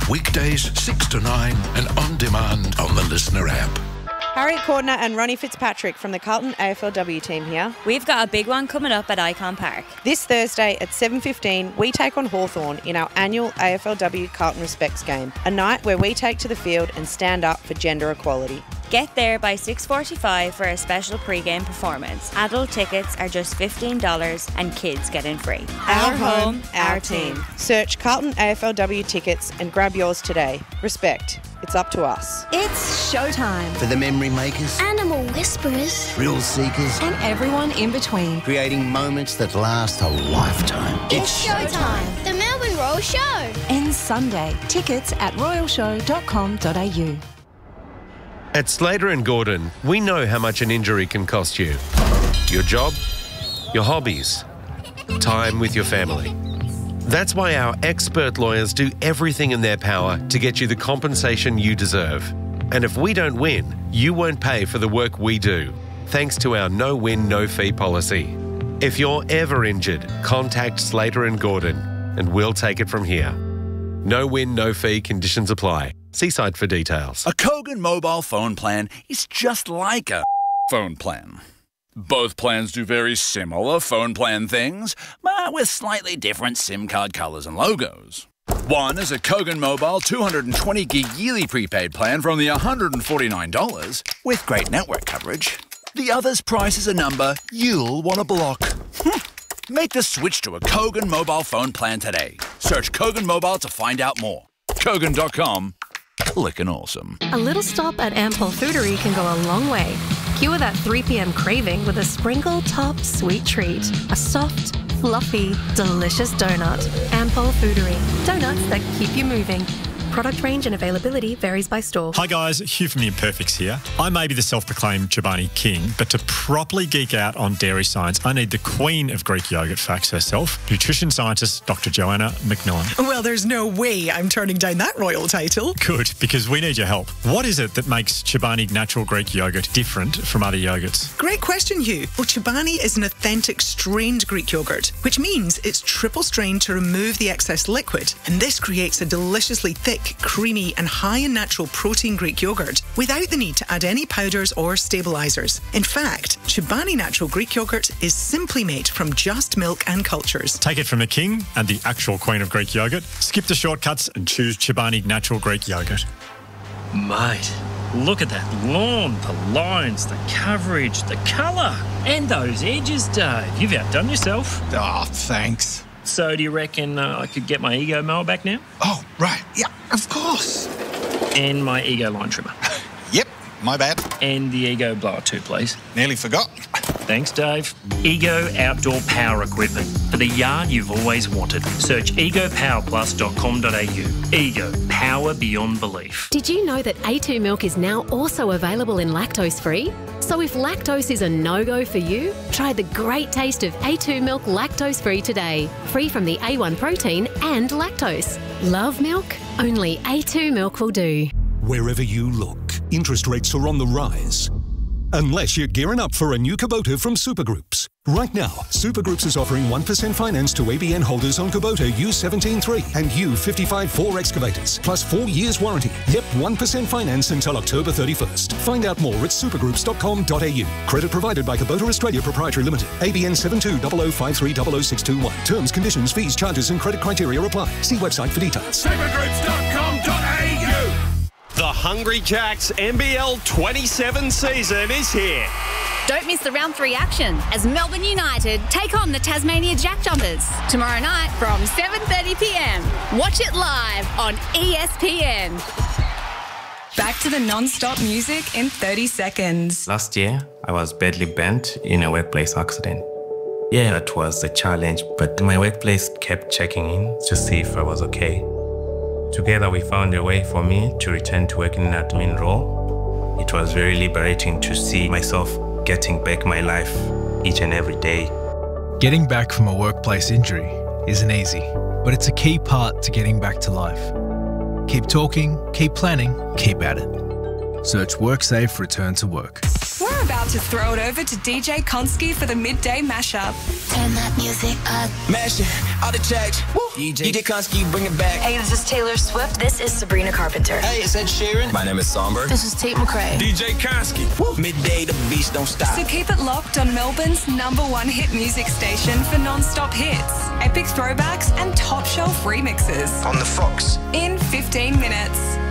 Weekdays 6 to 9 and on demand on the Listener app. Harriet Cordner and Ronnie Fitzpatrick from the Carlton AFLW team here. We've got a big one coming up at Icon Park. This Thursday at 7:15, we take on Hawthorn in our annual AFLW Carlton Respects game, a night where we take to the field and stand up for gender equality. Get there by 6:45 for a special pre-game performance. Adult tickets are just $15 and kids get in free. Our home, our team. Search Carlton AFLW tickets and grab yours today. Respect. It's up to us. It's showtime. For the memory makers, animal whisperers, thrill seekers, and everyone in between. Creating moments that last a lifetime. It's showtime. The Melbourne Royal Show. Ends Sunday. Tickets at royalshow.com.au. At Slater & Gordon, we know how much an injury can cost you. Your job, your hobbies, time with your family. That's why our expert lawyers do everything in their power to get you the compensation you deserve. And if we don't win, you won't pay for the work we do, thanks to our no-win, no-fee policy. If you're ever injured, contact Slater & Gordon and we'll take it from here. No-win, no-fee conditions apply. See site for details. A Kogan mobile phone plan is just like a phone plan. Both plans do very similar phone plan things, but with slightly different SIM card colours and logos. One is a Kogan Mobile 220 gig yearly prepaid plan for only $149 with great network coverage. The other's price is a number you'll want to block. Make the switch to a Kogan mobile phone plan today. Search Kogan Mobile to find out more. Kogan.com. Clickin' awesome. A little stop at Ampol Foodery can go a long way. Cure that 3 p.m. craving with a sprinkle-topped sweet treat. A soft, fluffy, delicious donut. Ampol Foodery. Donuts that keep you moving. Product range and availability varies by store. Hi guys, Hugh from the Imperfects here. I may be the self-proclaimed Chobani King, but to properly geek out on dairy science, I need the queen of Greek yogurt facts herself, nutrition scientist Dr. Joanna McMillan. Well, there's no way I'm turning down that royal title. Good, because we need your help. What is it that makes Chobani natural Greek yogurt different from other yogurts? Great question, Hugh. Well, Chobani is an authentic strained Greek yogurt, which means it's triple strained to remove the excess liquid, and this creates a deliciously thick, creamy and high in natural protein Greek yogurt without the need to add any powders or stabilisers. In fact, Chobani natural Greek yogurt is simply made from just milk and cultures. Take it from the king and the actual queen of Greek yogurt. Skip the shortcuts and choose Chobani natural Greek yogurt. Mate, look at that lawn, the lines, the coverage, the colour, and those edges, Dave. You've outdone yourself. Oh, thanks. So do you reckon I could get my Ego mower back now? Oh, right. Yeah, of course. And my Ego line trimmer. Yep, my bad. And the Ego blower too, please. Nearly forgot. Thanks, Dave. Ego outdoor power equipment for the yard you've always wanted. Search egopowerplus.com.au. Ego, power beyond belief. Did you know that A2 milk is now also available in lactose-free? So if lactose is a no-go for you, try the great taste of A2 milk lactose-free today. Free from the A1 protein and lactose. Love milk? Only A2 milk will do. Wherever you look, interest rates are on the rise. Unless you're gearing up for a new Kubota from Supergroups. Right now, Supergroups is offering 1% finance to ABN holders on Kubota U17.3 and U55-4 excavators, plus 4 years warranty. Yep, 1% finance until October 31st. Find out more at supergroups.com.au. Credit provided by Kubota Australia Proprietary Limited. ABN 720053000621. Terms, conditions, fees, charges and credit criteria apply. See website for details. Supergroups.com.au. The Hungry Jacks NBL 27 season is here. Don't miss the round 3 action as Melbourne United take on the Tasmania Jack Jumpers tomorrow night from 7:30 p.m. Watch it live on ESPN. Back to the non-stop music in 30 seconds. Last year, I was badly burnt in a workplace accident. Yeah, it was a challenge, but my workplace kept checking in to see if I was okay. Together, we found a way for me to return to work in an admin role. It was very liberating to see myself getting back my life each and every day. Getting back from a workplace injury isn't easy, but it's a key part to getting back to life. Keep talking, keep planning, keep at it. Search WorkSafe Return to Work. We're about to throw it over to DJ Konski for the midday mashup. Turn that music up. Mash it, all the tracks. DJ Konski, bring it back. Hey, this is Taylor Swift. This is Sabrina Carpenter. Hey, it's Ed Sheeran. My name is Somber. This is Tate McRae. DJ Konski. Midday, the beats don't stop. So keep it locked on Melbourne's #1 hit music station for non-stop hits, epic throwbacks and top shelf remixes. On the Fox. In 15 minutes.